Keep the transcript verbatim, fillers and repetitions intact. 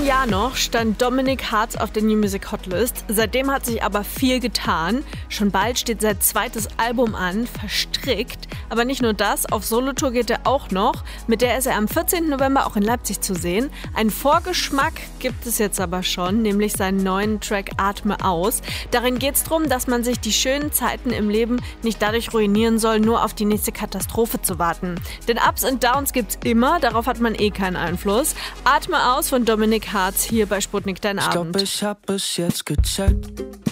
letzten Jahr noch stand Dominic Hartz auf der New Music Hotlist. Seitdem hat sich aber viel getan. Schon bald steht sein zweites Album an, Verstrickt. Aber nicht nur das, auf Solotour geht er auch noch. Mit der ist er am vierzehnten November auch in Leipzig zu sehen. Ein Vorgeschmack gibt es jetzt aber schon, nämlich seinen neuen Track Atme aus. Darin geht es darum, dass man sich die schönen Zeiten im Leben nicht dadurch ruinieren soll, nur auf die nächste Katastrophe zu warten. Denn Ups und Downs gibt's immer, darauf hat man eh keinen Einfluss. Atme aus von Dominic Hartz hier bei Sputnik Dein Abend. Ich glaub, ich hab es jetzt gecheckt.